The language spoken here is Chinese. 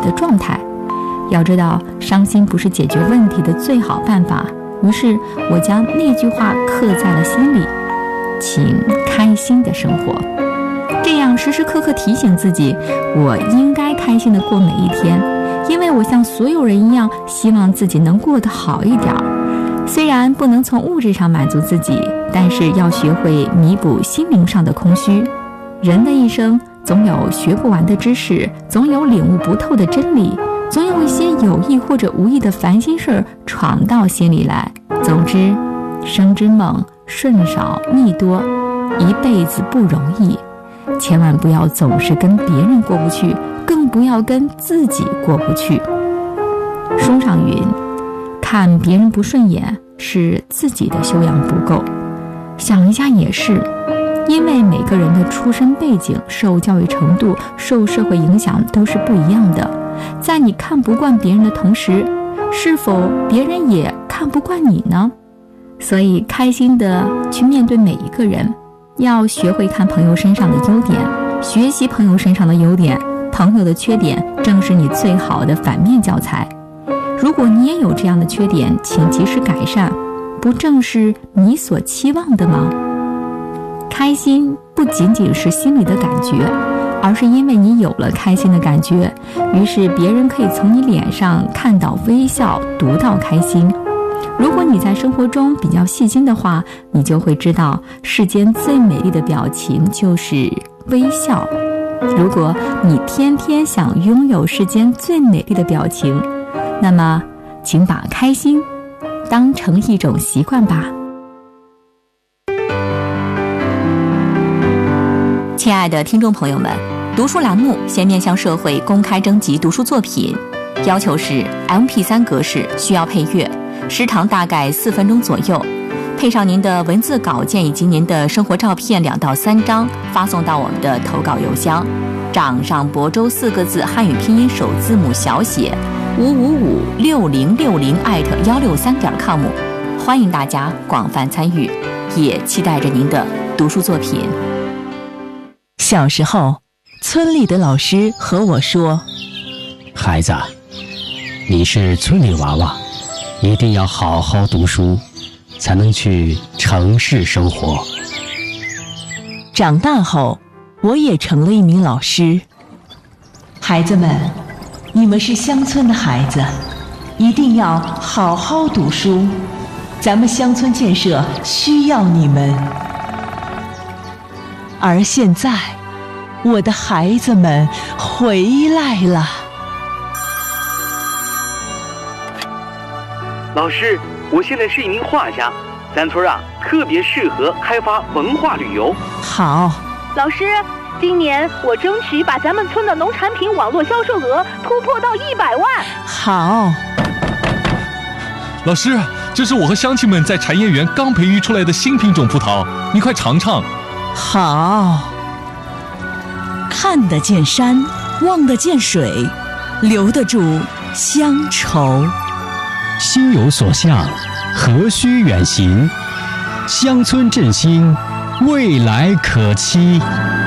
的状态。要知道，伤心不是解决问题的最好办法。于是我将那句话刻在了心里，请开心的生活。这样时时刻刻提醒自己，我应该开心的过每一天，因为我像所有人一样，希望自己能过得好一点。虽然不能从物质上满足自己，但是要学会弥补心灵上的空虚。人的一生总有学不完的知识，总有领悟不透的真理，总有一些有意或者无意的烦心事儿闯到心里来。总之，生之猛，顺少逆多，一辈子不容易。千万不要总是跟别人过不去，更不要跟自己过不去。书上云，看别人不顺眼是自己的修养不够。想一下也是，因为每个人的出身背景、受教育程度、受社会影响都是不一样的。在你看不惯别人的同时，是否别人也看不惯你呢？所以开心地去面对每一个人，要学会看朋友身上的优点，学习朋友身上的优点。朋友的缺点正是你最好的反面教材。如果你也有这样的缺点，请及时改善，不正是你所期望的吗？开心不仅仅是心里的感觉，而是因为你有了开心的感觉，于是别人可以从你脸上看到微笑，读到开心。如果你在生活中比较细心的话，你就会知道世间最美丽的表情就是微笑。如果你天天想拥有世间最美丽的表情，那么请把开心当成一种习惯吧。亲爱的听众朋友们，读书栏目现面向社会公开征集读书作品，要求是 MP3 格式，需要配乐，时长大概4分钟左右，配上您的文字稿件以及您的生活照片2到3张，发送到我们的投稿邮箱，掌上亳州4个字汉语拼音首字母小写5556060@163.com， 欢迎大家广泛参与，也期待着您的读书作品。 小时候，村里的老师和我说：“ 孩子，你是村里娃娃，一定要好好读书，才能去城市生活。” 长大后，我也成了一名老师。孩子们，你们是乡村的孩子，一定要好好读书，咱们乡村建设需要你们。而现在，我的孩子们回来了。 老师，我现在是一名画家，咱村特别适合开发文化旅游。 好。 老师，今年我争取把咱们村的农产品网络销售额突破到100万。 好。 老师，这是我和乡亲们在产业园刚培育出来的新品种葡萄，你快尝尝。 好。看得见山，望得见水，留得住乡愁。 心有所向，何须远行？乡村振兴，未来可期。